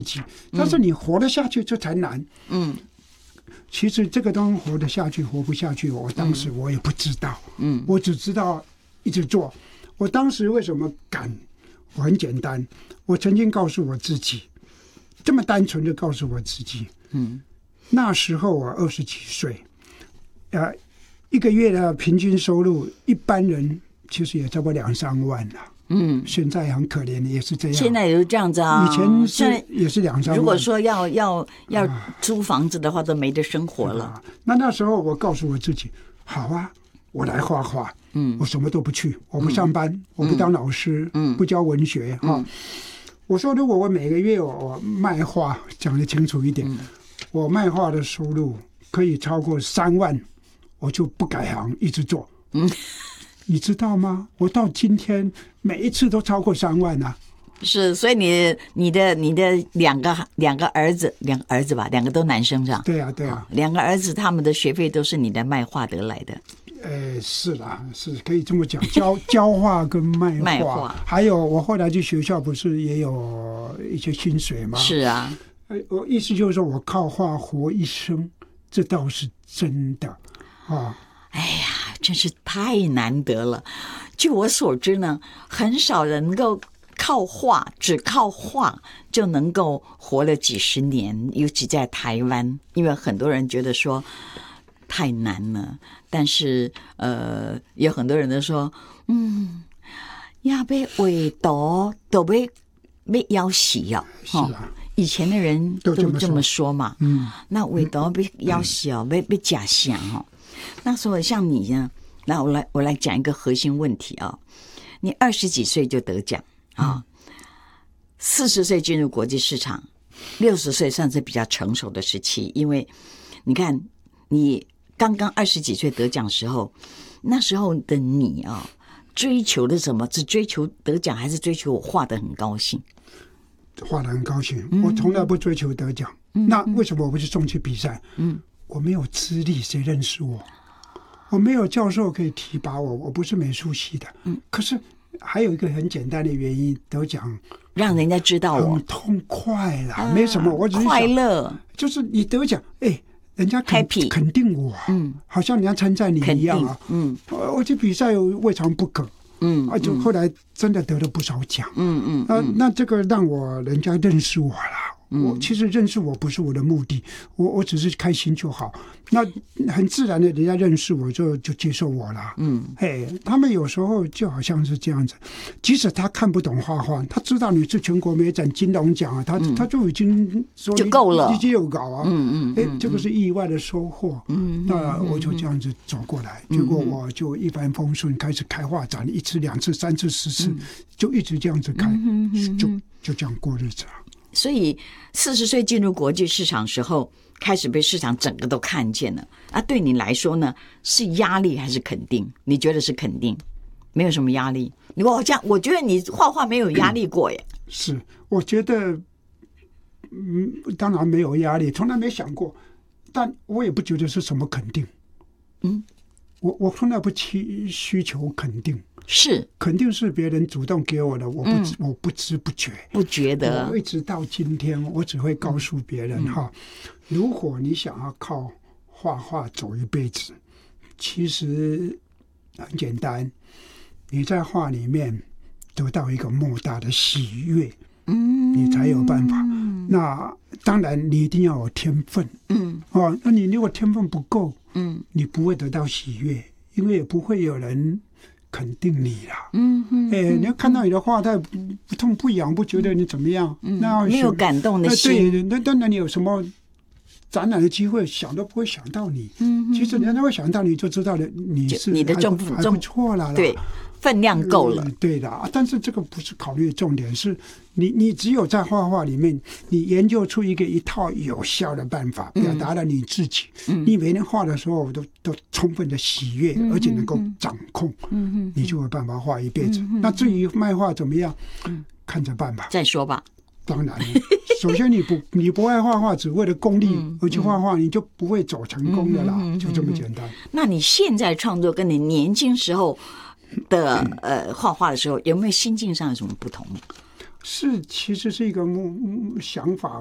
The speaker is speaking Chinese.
但是你活得下去这才难。其实这个东西活得下去活不下去，我当时我也不知道。我只知道一直做。我当时为什么敢？我很简单，我曾经告诉我自己，这么单纯的告诉我自己，那时候我20几岁，一个月的平均收入，一般人其实也差不多2-3万了。现在很可怜的也是这样。 现在也是这样子啊。 以前也是2-3万。 如果说要租房子的话，都没得生活了。 那时候我告诉我自己，好啊，我来画画。我什么都不去，我不上班，我不当老师，不教文学哈。我说，如果我每个月我卖画，讲得清楚一点，我卖画的收入可以超过3万，我就不改行，一直做。你知道吗？我到今天每一次都超过3万啊！ 是，所以你的两个儿子吧，2个都男生是吧？ 对啊。 2个儿子他们的学费都是你的卖画得来的。 是啦，是可以这么讲，教画跟卖画，还有我后来去学校不是也有一些薪水吗？ 是啊。 我意思就是说我靠画活一生，这倒是真的啊。 哎呀，真是太难得了。据我所知呢，很少人能够只靠画就能够活了几十年，尤其在台湾，因为很多人觉得说太难了。但是有很多人都说，要被画图都被要死哦。 是啊。 以前的人都这么说嘛。那画图被要死哦，被假想哦。那时候像你呢，那我来讲一个核心问题啊。你20几岁就得奖啊，40岁进入国际市场，60岁算是比较成熟的时期。因为你看，你刚刚20几岁得奖的时候，那时候的你啊，追求的什么？只追求得奖，还是追求我画得很高兴？ 画得很高兴，我从来不追求得奖。那为什么我不去送去比赛？我没有资历，谁认识我？我没有教授可以提拔我，我不是美术系的。可是还有一个很简单的原因，得奖让人家知道我很痛快啦，没什么，我只是快乐， 就是你得奖，人家肯定我，好像人家称赞你一样啊。我去比赛未尝不可。就后来真的得了不少奖。那这个让人家认识我了。我其实认识我不是我的目的，我只是开心就好。那很自然的，人家认识我就接受我了。他们有时候就好像是这样子，即使他看不懂画画，他知道你是全国美展金龙奖啊，他就已经说就够了， 已经有搞啊。这个是意外的收获。那我就这样子走过来，结果我就一帆风顺，开始开画展，1次、2次、3次、10次，就一直这样子开，就这样过日子啊。 所以40岁进入国际市场时候，开始被市场整个都看见了啊！对你来说呢，是压力还是肯定？你觉得是肯定，没有什么压力。我觉得你画画没有压力过耶。 是，我觉得，当然没有压力，从来没想过，但我也不觉得是什么肯定。我从来不需求肯定。 是， 肯定是别人主动给我的，我不知不觉， 不觉得。 我一直到今天，我只会告诉别人如果你想要靠画画走一辈子，其实很简单，你在画里面得到一个莫大的喜悦，你才有办法。那当然，你一定要有天分，那你如果天分不够，你不会得到喜悦，因为也不会有人肯定你啦。你要看到你的画，他不痛不痒，不觉得你怎么样，那没有感动的心。 对，那当然你有什么展览的机会，想都不会想到你。其实人家会想到你，就知道了你是你的还不错了。 对，分量够了。 对的，但是这个不是考虑的重点，是你只有在画画里面，你研究出一套有效的办法，表达了你自己。你每天画的时候都充分的喜悦，而且能够掌控，你就有办法画一辈子。那至于卖画怎么样，看着办吧， 再说吧。 当然，首先你不爱画画，只为了功利而去画画，你就不会走成功的啦，就这么简单。 那你现在创作跟你年轻时候的画画的时候，有没有心境上有什么不同？ 是，其实是一个想法。